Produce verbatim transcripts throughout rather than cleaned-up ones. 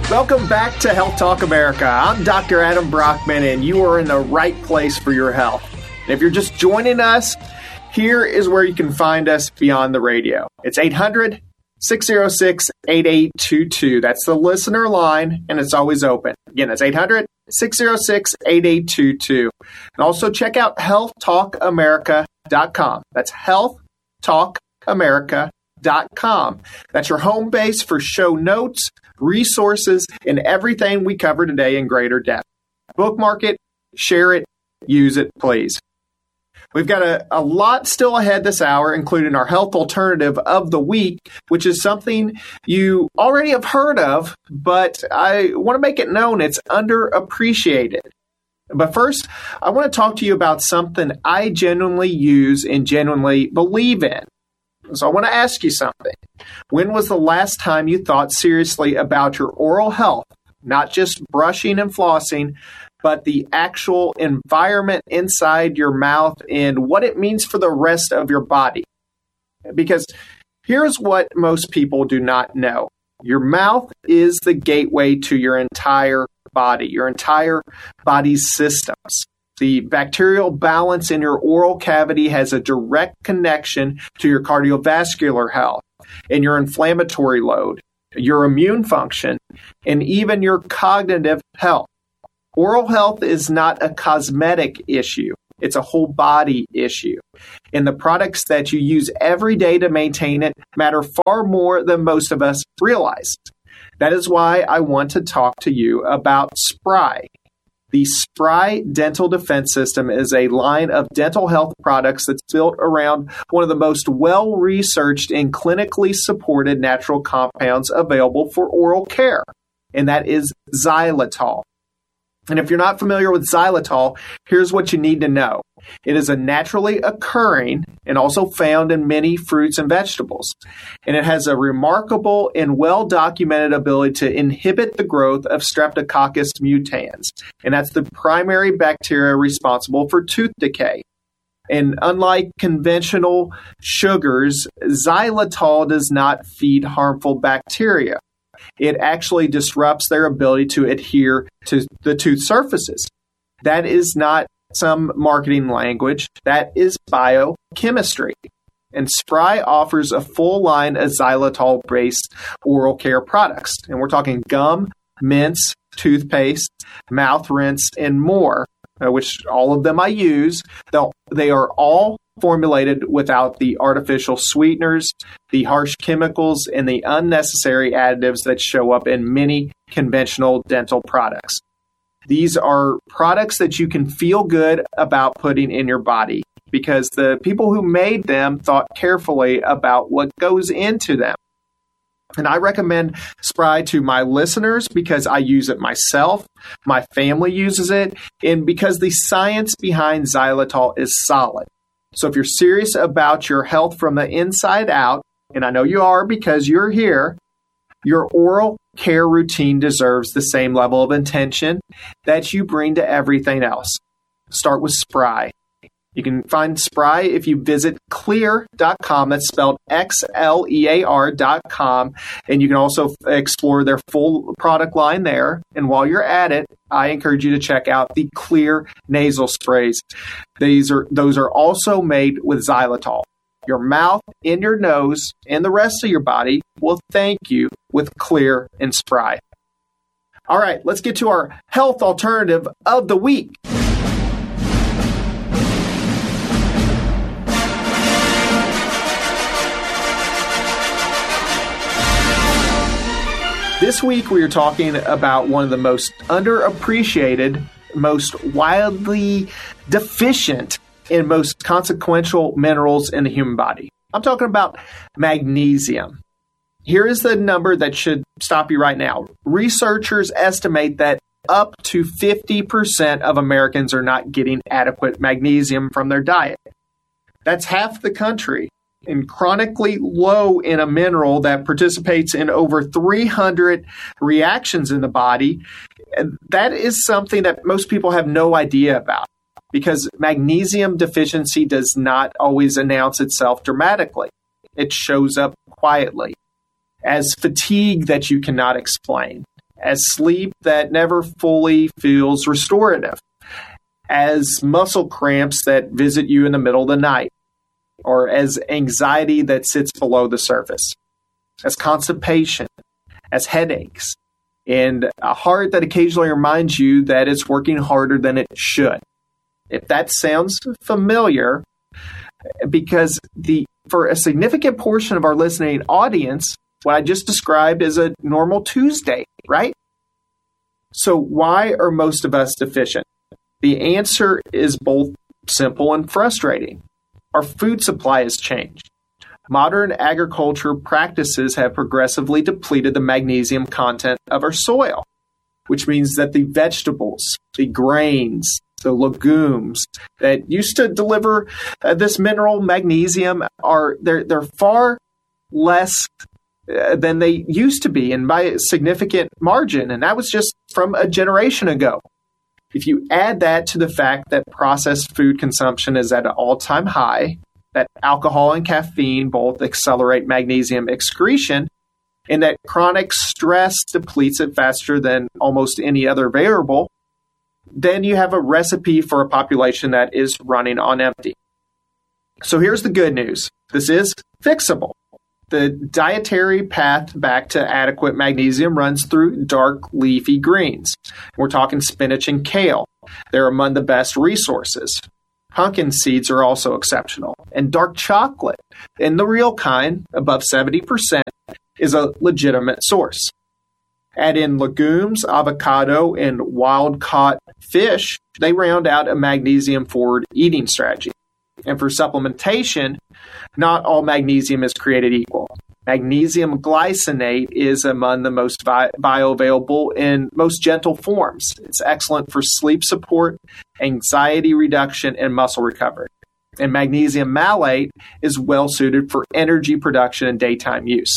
Welcome back to Health Talk America. I'm Doctor Adam Brockman, and you are in the right place for your health. And if you're just joining us, here is where you can find us beyond the radio. It's eight hundred, six oh six, eight eight two two. That's the listener line, and it's always open. Again, it's eight hundred, six oh six, eight eight two two. And also check out health talk america dot com. That's health talk america dot com. That's your home base for show notes, resources, and everything we cover today in greater depth. Bookmark it, share it, use it, please. We've got a, a lot still ahead this hour, including our health alternative of the week, which is something you already have heard of, but I want to make it known it's underappreciated. But first, I want to talk to you about something I genuinely use and genuinely believe in. So I want to ask you something. When was the last time you thought seriously about your oral health, not just brushing and flossing, but the actual environment inside your mouth and what it means for the rest of your body? Because here's what most people do not know. Your mouth is the gateway to your entire body, your entire body's systems. The bacterial balance in your oral cavity has a direct connection to your cardiovascular health and your inflammatory load, your immune function, and even your cognitive health. Oral health is not a cosmetic issue. It's a whole body issue. And the products that you use every day to maintain it matter far more than most of us realize. That is why I want to talk to you about Spry. The Spry Dental Defense System is a line of dental health products that's built around one of the most well-researched and clinically supported natural compounds available for oral care, and that is xylitol. And if you're not familiar with xylitol, here's what you need to know. It is a naturally occurring and also found in many fruits and vegetables. And it has a remarkable and well-documented ability to inhibit the growth of Streptococcus mutans. And that's the primary bacteria responsible for tooth decay. And unlike conventional sugars, xylitol does not feed harmful bacteria. It actually disrupts their ability to adhere to the tooth surfaces. That is not some marketing language. That is biochemistry. And Spry offers a full line of xylitol-based oral care products. And we're talking gum, mints, toothpaste, mouth rinse, and more, which all of them I use. They'll, they are all formulated without the artificial sweeteners, the harsh chemicals, and the unnecessary additives that show up in many conventional dental products. These are products that you can feel good about putting in your body because the people who made them thought carefully about what goes into them. And I recommend Spry to my listeners because I use it myself, my family uses it, and because the science behind xylitol is solid. So if you're serious about your health from the inside out, and I know you are because you're here, your oral care routine deserves the same level of attention that you bring to everything else. Start with Spry. You can find Spry if you visit Xlear dot com. That's spelled X L E A R dot com. And you can also explore their full product line there. And while you're at it, I encourage you to check out the Xlear nasal sprays. These are those are also made with xylitol. Your mouth, in your nose, and the rest of your body will thank you with Xlear and Spry. All right, let's get to our health alternative of the week. This week, we are talking about one of the most underappreciated, most wildly deficient, and most consequential minerals in the human body. I'm talking about magnesium. Here is the number that should stop you right now. Researchers estimate that up to fifty percent of Americans are not getting adequate magnesium from their diet. That's half the country. And chronically low in a mineral that participates in over three hundred reactions in the body, that is something that most people have no idea about because magnesium deficiency does not always announce itself dramatically. It shows up quietly as fatigue that you cannot explain, as sleep that never fully feels restorative, as muscle cramps that visit you in the middle of the night, or as anxiety that sits below the surface, as constipation, as headaches, and a heart that occasionally reminds you that it's working harder than it should. If that sounds familiar, because the for a significant portion of our listening audience, what I just described is a normal Tuesday, right? So why are most of us deficient? The answer is both simple and frustrating. Our food supply has changed. Modern agriculture practices have progressively depleted the magnesium content of our soil, which means that the vegetables, the grains, the legumes that used to deliver uh, this mineral magnesium are they're they're far less uh, than they used to be, and by a significant margin. And that was just from a generation ago. If you add that to the fact that processed food consumption is at an all-time high, that alcohol and caffeine both accelerate magnesium excretion, and that chronic stress depletes it faster than almost any other variable, then you have a recipe for a population that is running on empty. So here's the good news. This is fixable. The dietary path back to adequate magnesium runs through dark leafy greens. We're talking spinach and kale. They're among the best resources. Pumpkin seeds are also exceptional. And dark chocolate, and the real kind, above seventy percent, is a legitimate source. Add in legumes, avocado, and wild-caught fish. They round out a magnesium-forward eating strategy. And for supplementation, not all magnesium is created equal. Magnesium glycinate is among the most bi- bioavailable in most gentle forms. It's excellent for sleep support, anxiety reduction, and muscle recovery. And magnesium malate is well suited for energy production and daytime use.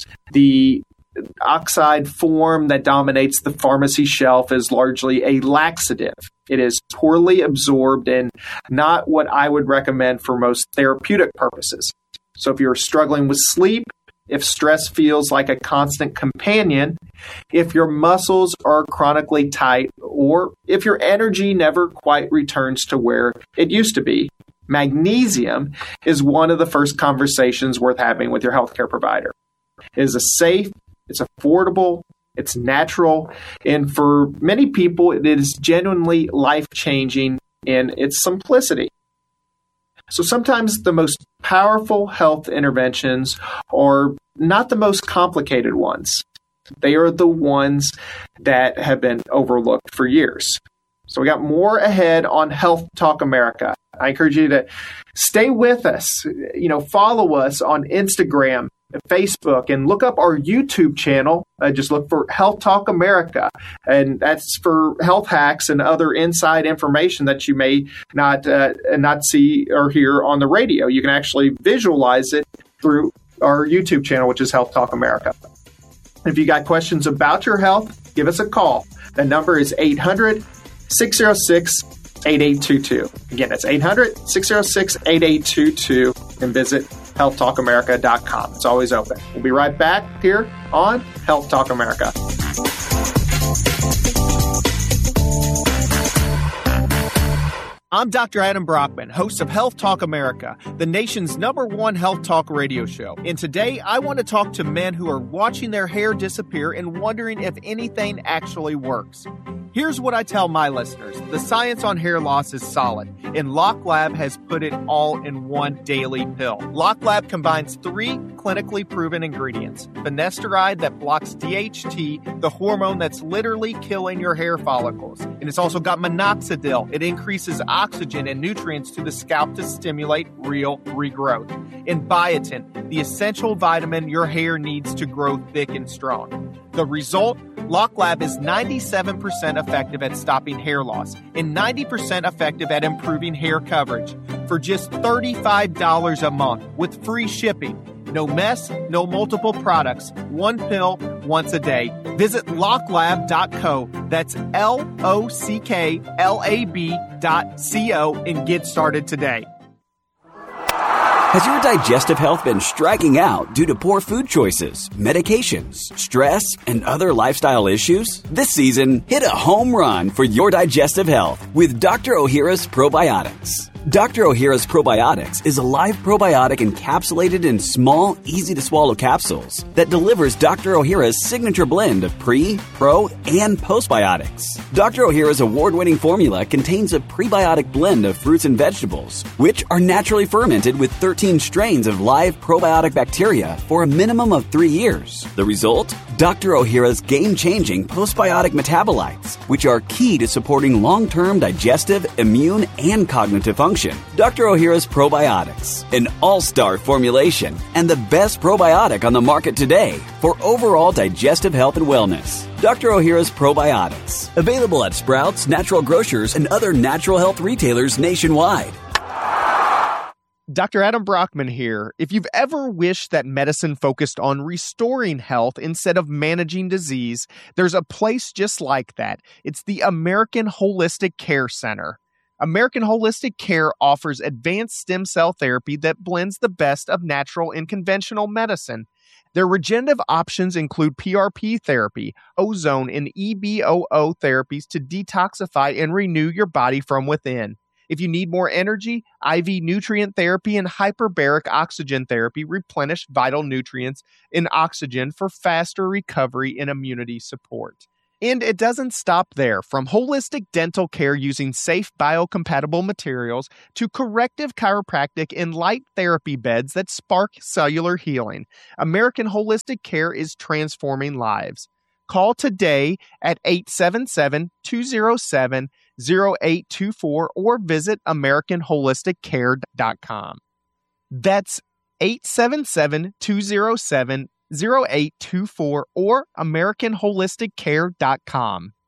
The oxide form that dominates the pharmacy shelf is largely a laxative. It is poorly absorbed and not what I would recommend for most therapeutic purposes. So if you're struggling with sleep, if stress feels like a constant companion, if your muscles are chronically tight, or if your energy never quite returns to where it used to be, magnesium is one of the first conversations worth having with your healthcare provider. It is a safe, it's affordable, it's natural, and for many people, it is genuinely life-changing in its simplicity. So sometimes the most powerful health interventions are not the most complicated ones. They are the ones that have been overlooked for years. So we got more ahead on Health Talk America. I encourage you to stay with us. You know, follow us on Instagram, Facebook, and look up our YouTube channel. Uh, just look for Health Talk America, and that's for health hacks and other inside information that you may not uh, not see or hear on the radio. You can actually visualize it through our YouTube channel, which is Health Talk America. If you got questions about your health, give us a call. The number is eight hundred, six oh six, eight eight two two. Again, that's eight hundred, six oh six, eight eight two two, and visit health talk america dot com. It's always open. We'll be right back here on Health Talk America. I'm Doctor Adam Brockman, host of Health Talk America, the nation's number one health talk radio show. And today, I want to talk to men who are watching their hair disappear and wondering if anything actually works. Here's what I tell my listeners. The science on hair loss is solid, and Lock Lab has put it all in one daily pill. Lock Lab combines three clinically proven ingredients. Finasteride that blocks D H T, the hormone that's literally killing your hair follicles. And it's also got minoxidil. It increases oxygen and nutrients to the scalp to stimulate real regrowth. And biotin, the essential vitamin your hair needs to grow thick and strong. The result? Lock Lab is ninety-seven percent effective at stopping hair loss and ninety percent effective at improving hair coverage for just thirty-five dollars a month with free shipping. No mess, no multiple products, one pill once a day. Visit lock lab dot co. That's L O C K L A B dot C O and get started today. Has your digestive health been striking out due to poor food choices, medications, stress, and other lifestyle issues? This season, hit a home run for your digestive health with Doctor Ohhira's Probiotics. Doctor Ohhira's Probiotics is a live probiotic encapsulated in small, easy-to-swallow capsules that delivers Doctor Ohhira's signature blend of pre, pro, and postbiotics. Doctor Ohhira's award-winning formula contains a prebiotic blend of fruits and vegetables, which are naturally fermented with thirteen strains of live probiotic bacteria for a minimum of three years. The result? Doctor Ohhira's game-changing postbiotic metabolites, which are key to supporting long-term digestive, immune, and cognitive function. Doctor Ohhira's Probiotics, an all-star formulation and the best probiotic on the market today for overall digestive health and wellness. Doctor Ohhira's Probiotics, available at Sprouts, Natural Grocers, and other natural health retailers nationwide. Doctor Adam Brockman here. If you've ever wished that medicine focused on restoring health instead of managing disease, there's a place just like that. It's the American Holistic Care Center. American Holistic Care offers advanced stem cell therapy that blends the best of natural and conventional medicine. Their regenerative options include P R P therapy, ozone, and E B O O therapies to detoxify and renew your body from within. If you need more energy, I V nutrient therapy and hyperbaric oxygen therapy replenish vital nutrients and oxygen for faster recovery and immunity support. And it doesn't stop there. From holistic dental care using safe biocompatible materials to corrective chiropractic and light therapy beds that spark cellular healing, American Holistic Care is transforming lives. Call today at eight seven seven, two oh seven, oh eight two four or visit American Holistic Care dot com. That's eight seven seven, two oh seven, oh eight two four or American Holistic Care dot com.